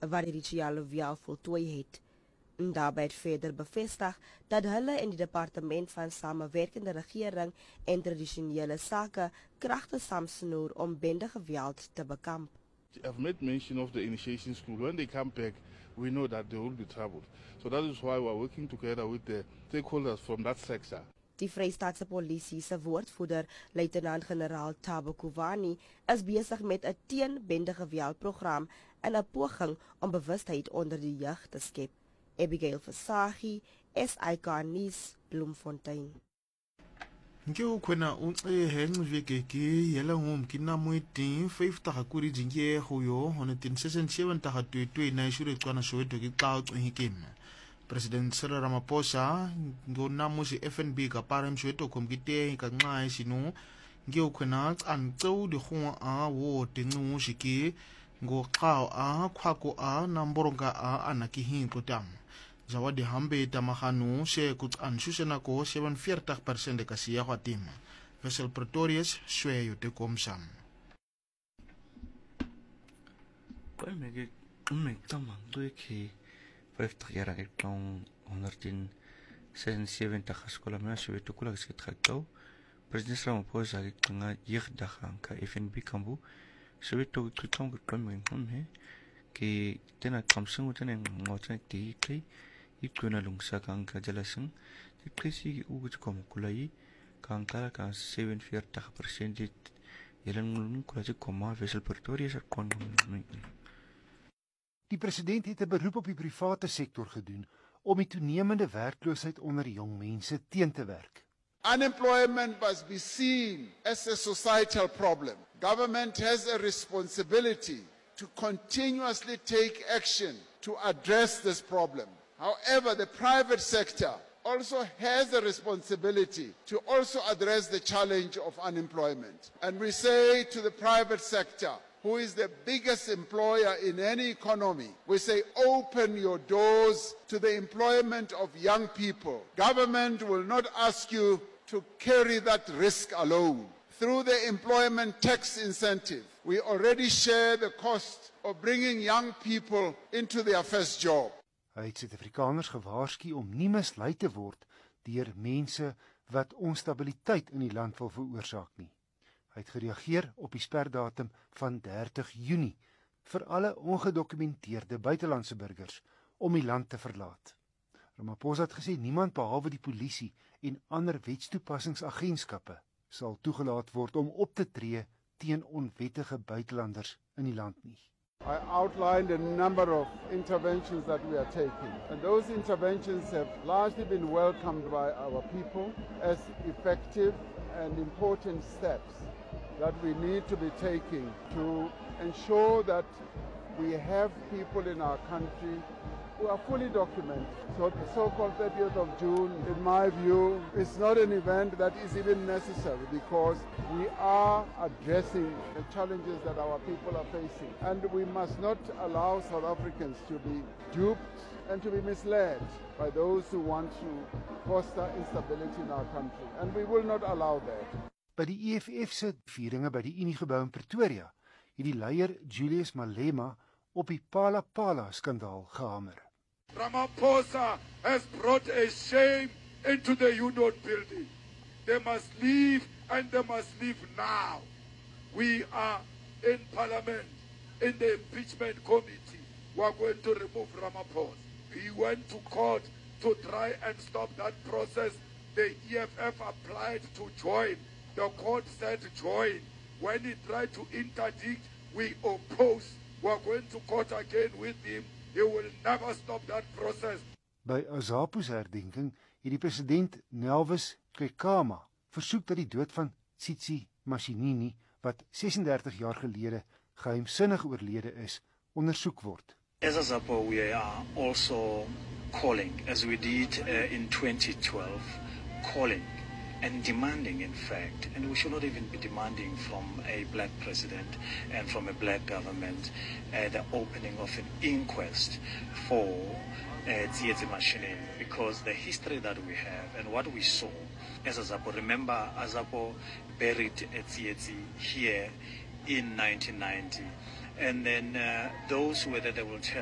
wat die rituele wel voltooi het. Daarbij het verder bevestig dat hulle in die departement van samenwerkende regering en traditionele sake kragte saamsnoer om bende geweld te bekamp. I've made mention of the initiation school. When they come back, we know that they will be troubled. So that is why we are working together with the stakeholders from that sector. Die Vrystaatse polisie se woordvoerder, luitenant-generaal Thabo Kuvani, is besig met 'n teen-bendegeweld-program in 'n poging om bewustheid onder die jeug te skep. Abigail Versaghi, SIK Nuus, Bloemfontein. Nke kwena unce hengu vekeke yela ngom kina mwiti 50 hakuri jingie huyo honetin 67 hatwe na ishure kwana showeto ki cloud hikim. President Cyril Ramaphosa ngona musi FNB ka parem showeto komkite ka nxa shinu nge kwena antseu di khwa a wo tingu shiki ngo qao a khwako a namboronga a anaki hinkotam. Zawadi hambe tamahanu se kutsanshusena ko 47% kasi ya kwatim. Vessel Pretorius shwe te komsam. Mege tamang ki 50 jaar getong 170 geskola mena shwe to kula skit khato. President Ramaphosa nga yigdaga ka FNB kambu shwe to kitong he ki tena kamsung tena ngotsa ti kai ikuna lungsa kangka jalasang tikrisi ugut komkulai kangkala ka 47% yelang kulaji koma Wessel Pretoria se kon. Die president het 'n beroep op die private sektor gedoen om die toenemende werkloosheid onder jong mense teen te werk. Unemployment must be seen as a societal problem. Government has a responsibility to continuously take action to address this problem. However, the private sector also has a responsibility to also address the challenge of unemployment. And we say to the private sector, who is the biggest employer in any economy, we say open your doors to the employment of young people. Government will not ask you to carry that risk alone. Through the employment tax incentive, we already share the cost of bringing young people into their first job. Hy het Suid-Afrikaners gewaarsku om nie mislei te word deur mense wat onstabiliteit in die land wil veroorsaak nie. Hy het gereageer op die sperdatum van 30 Junie vir alle ongedokumenteerde buitelandse burgers om die land te verlaat. Ramaphosa het gesê niemand behalwe die polisie en ander wetstoepassingsagentskappe sal toegelaat word om op te tree teen onwettige buitelanders in die land nie. I outlined a number of interventions that we are taking. And those interventions have largely been welcomed by our people as effective and important steps that we need to be taking to ensure that we have people in our country who are fully documented. So the so-called 30th of June, in my view, is not an event that is even necessary because we are addressing the challenges that our people are facing. And we must not allow South Africans to be duped and to be misled by those who want to foster instability in our country. And we will not allow that. By die EFF se vieringe by die Uniegebou in Pretoria, het die leier Julius Malema op die Phala skandaal gehamer. Ramaphosa has brought a shame into the UNOT building. They must leave and they must leave now. We are in Parliament, in the impeachment committee. We are going to remove Ramaphosa. He went to court to try and stop that process. The EFF applied to join. The court said join. When he tried to interdict, we oppose. We are going to court again with him. He will never stop that process. By Azapo se herdenking het die president Nelvis Kekama versoek dat die dood van Tsitsi Mashinini, wat 36 jaar gelede geheimsinnig oorlede is, ondersoek word. As Azapo, we are also calling, as we did in 2012, calling and demanding, in fact, and we should not even be demanding from a black president and from a black government the opening of an inquest for Tsietsi Mashinini, because the history that we have and what we saw as Azapo, remember Azapo buried Tsietsi here in 1990, and then those who were there, they will tell